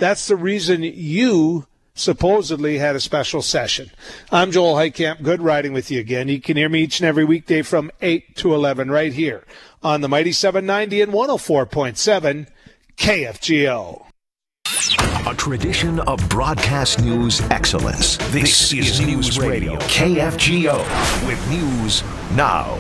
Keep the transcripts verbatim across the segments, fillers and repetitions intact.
That's the reason you supposedly had a special session. I'm Joel Heitkamp, good riding with you again. You can hear me each and every weekday from eight to eleven right here on the Mighty seven ninety and one oh four point seven K F G O. A tradition of broadcast news excellence. This, this is News Radio, K F G O, with news now.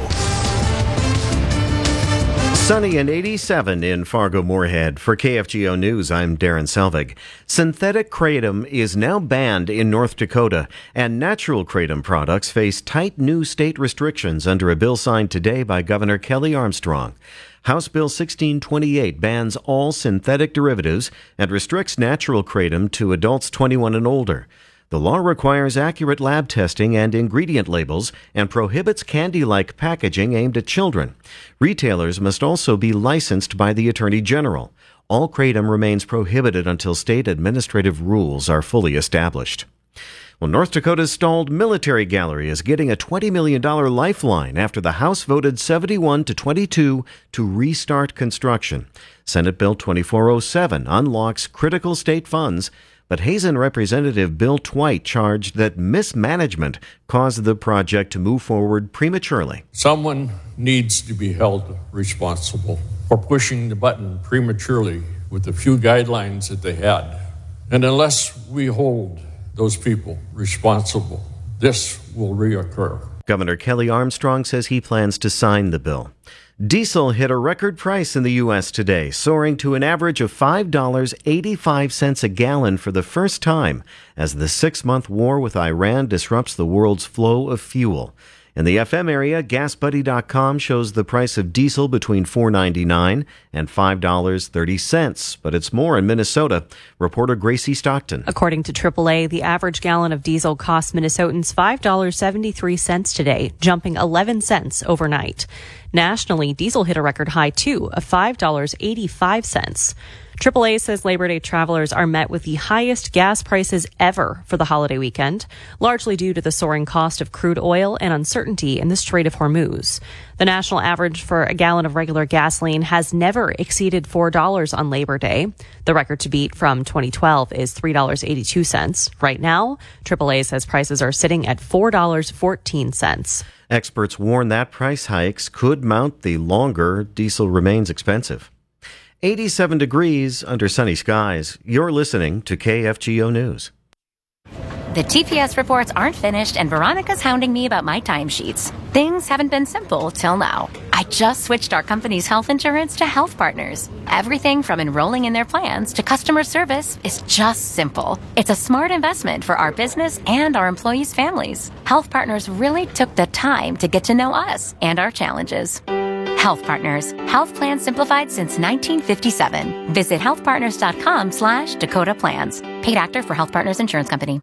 Sunny and eighty-seven in Fargo-Moorhead. For K F G O News, I'm Darren Selvig. Synthetic kratom is now banned in North Dakota, and natural kratom products face tight new state restrictions under a bill signed today by Governor Kelly Armstrong. House Bill sixteen twenty-eight bans all synthetic derivatives and restricts natural kratom to adults twenty-one and older. The law requires accurate lab testing and ingredient labels and prohibits candy-like packaging aimed at children. Retailers must also be licensed by the Attorney General. All kratom remains prohibited until state administrative rules are fully established. Well, North Dakota's stalled military gallery is getting a twenty million dollars lifeline after the House voted seventy-one to twenty-two to restart construction. Senate Bill twenty-four oh seven unlocks critical state funds, but Hazen Representative Bill Twite charged that mismanagement caused the project to move forward prematurely. Someone needs to be held responsible for pushing the button prematurely with the few guidelines that they had. And unless we hold those people responsible, this will reoccur. Governor Kelly Armstrong says he plans to sign the bill. Diesel hit a record price in the U S today, soaring to an average of five dollars and eighty-five cents a gallon for the first time as the six-month war with Iran disrupts the world's flow of fuel. In the F M area, gas buddy dot com shows the price of diesel between four dollars and ninety-nine cents and five dollars and thirty cents, but it's more in Minnesota. Reporter Gracie Stockton. According to triple A, the average gallon of diesel cost Minnesotans five dollars and seventy-three cents today, jumping eleven cents overnight. Nationally, diesel hit a record high, too, of five dollars and eighty-five cents. triple A says Labor Day travelers are met with the highest gas prices ever for the holiday weekend, largely due to the soaring cost of crude oil and uncertainty in the Strait of Hormuz. The national average for a gallon of regular gasoline has never exceeded four dollars on Labor Day. The record to beat from twenty twelve is three dollars and eighty-two cents. Right now, triple A says prices are sitting at four dollars and fourteen cents. Experts warn that price hikes could mount the longer diesel remains expensive. eighty-seven degrees under sunny skies. You're listening to K F G O News. The T P S reports aren't finished, and Veronica's hounding me about my timesheets. Things haven't been simple till now. I just switched our company's health insurance to Health Partners. Everything from enrolling in their plans to customer service is just simple. It's a smart investment for our business and our employees' families. Health Partners really took the time to get to know us and our challenges. Health Partners. Health plans simplified since nineteen fifty-seven. Visit healthpartners.com slash Dakota Plans. Paid actor for Health Partners Insurance Company.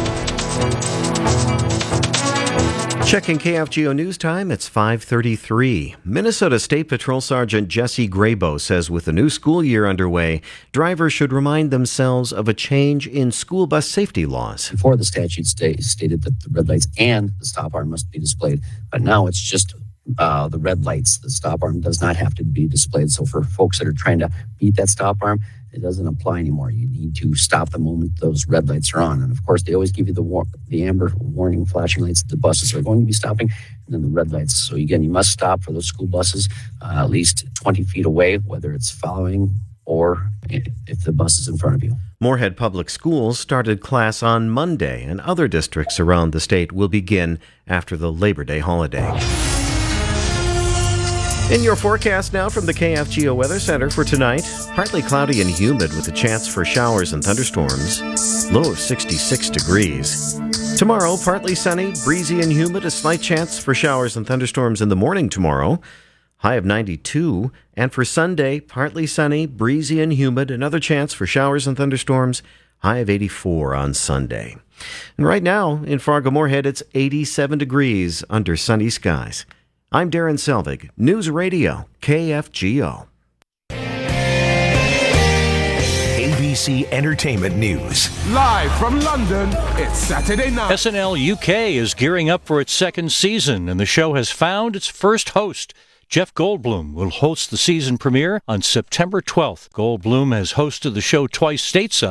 Checking K F G O News Time, it's five thirty-three. Minnesota State Patrol Sergeant Jesse Graybo says with the new school year underway, drivers should remind themselves of a change in school bus safety laws. Before, the statute sta- stated that the red lights and the stop arm must be displayed, but now it's just uh, the red lights. The stop arm does not have to be displayed. So for folks that are trying to beat that stop arm, it doesn't apply anymore. You need to stop the moment those red lights are on. And of course, they always give you the war- the amber warning flashing lights that the buses are going to be stopping, and then the red lights. So again, you must stop for those school buses uh, at least twenty feet away, whether it's following or if the bus is in front of you. Moorhead Public Schools started class on Monday, and other districts around the state will begin after the Labor Day holiday. In your forecast now from the K F G O Weather Center for tonight, partly cloudy and humid with a chance for showers and thunderstorms, low of sixty-six degrees. Tomorrow, partly sunny, breezy and humid, a slight chance for showers and thunderstorms in the morning tomorrow, high of ninety-two. And for Sunday, partly sunny, breezy and humid, another chance for showers and thunderstorms, high of eighty-four on Sunday. And right now, in Fargo-Moorhead, it's eighty-seven degrees under sunny skies. I'm Darren Selvig, News Radio, K F G O. A B C Entertainment News. Live from London, it's Saturday night. S N L U K is gearing up for its second season, and the show has found its first host. Jeff Goldblum will host the season premiere on September twelfth. Goldblum has hosted the show twice stateside.